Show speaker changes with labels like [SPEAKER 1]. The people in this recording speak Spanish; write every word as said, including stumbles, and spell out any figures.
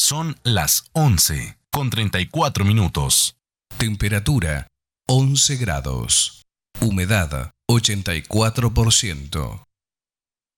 [SPEAKER 1] Son las once con treinta y cuatro minutos.
[SPEAKER 2] Temperatura once grados. Humedad ochenta y cuatro por ciento.